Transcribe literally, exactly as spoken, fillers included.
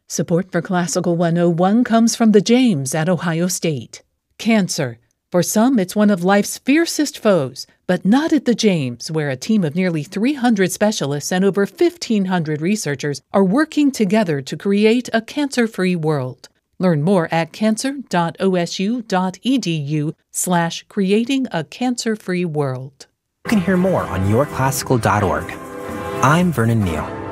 Support for Classical one oh one comes from the James at Ohio State. Cancer. For some, it's one of life's fiercest foes, but not at the James, where a team of nearly three hundred specialists and over fifteen hundred researchers are working together to create a cancer-free world. Learn more at cancer.osu.edu slash creating a cancer-free world. You can hear more on your classical dot org. I'm Vernon Neal.